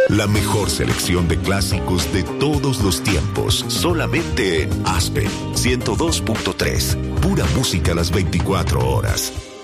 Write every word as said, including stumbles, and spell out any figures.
La mejor selección de clásicos de todos los tiempos, solamente en Aspen ciento dos punto tres. Pura música las veinticuatro horas.